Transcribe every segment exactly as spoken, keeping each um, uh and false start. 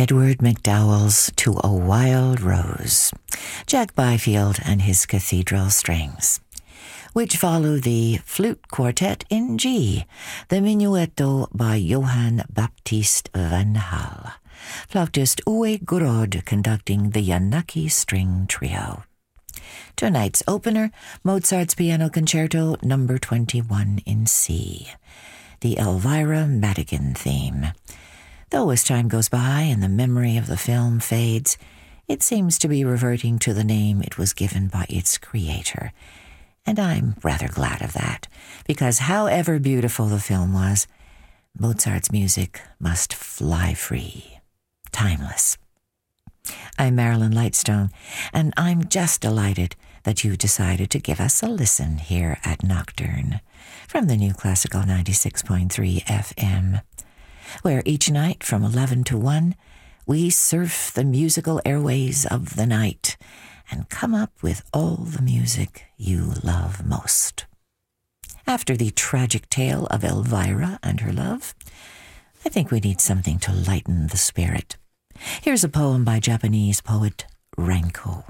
Edward McDowell's To a Wild Rose, Jack Byfield and his Cathedral Strings, which follow the Flute Quartet in G, the Minuetto by Johann Baptist van Hal, flautist Uwe Grod conducting the Yanaki String Trio. Tonight's opener, Mozart's Piano Concerto number twenty-one in C, the Elvira Madigan theme. Though as time goes by and the memory of the film fades, it seems to be reverting to the name it was given by its creator. And I'm rather glad of that, because however beautiful the film was, Mozart's music must fly free, timeless. I'm Marilyn Lightstone, and I'm just delighted that you decided to give us a listen here at Nocturne from the New Classical ninety-six point three F M, where each night from eleven to one, we surf the musical airways of the night and come up with all the music you love most. After the tragic tale of Elvira and her love, I think we need something to lighten the spirit. Here's a poem by Japanese poet Ranko.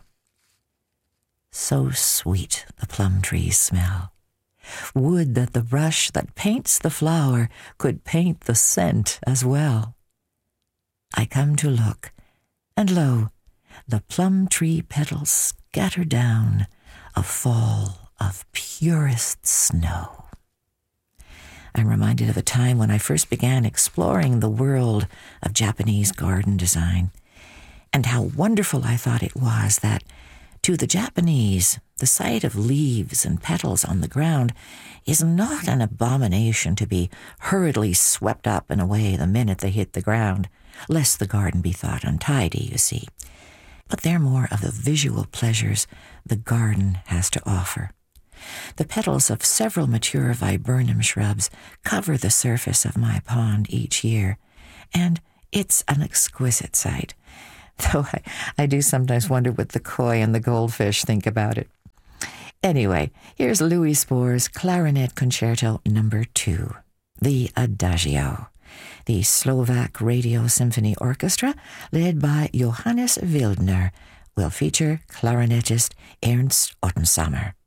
So sweet the plum trees smell. Would that the brush that paints the flower could paint the scent as well. I come to look, and lo, the plum tree petals scatter down a fall of purest snow. I'm reminded of a time when I first began exploring the world of Japanese garden design, and how wonderful I thought it was that, to the Japanese, the sight of leaves and petals on the ground is not an abomination to be hurriedly swept up and away the minute they hit the ground, lest the garden be thought untidy, you see. But they're more of the visual pleasures the garden has to offer. The petals of several mature viburnum shrubs cover the surface of my pond each year, and it's an exquisite sight, though I, I do sometimes wonder what the koi and the goldfish think about it. Anyway, here's Louis Spohr's Clarinet Concerto number two, the Adagio. The Slovak Radio Symphony Orchestra, led by Johannes Wildner, will feature clarinetist Ernst Ottensammer.